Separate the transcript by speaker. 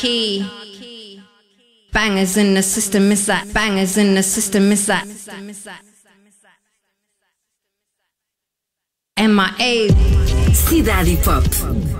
Speaker 1: key. Bangers in the system, is that? Bangers in the system, is that? MIA.
Speaker 2: Cidade Hip Hop.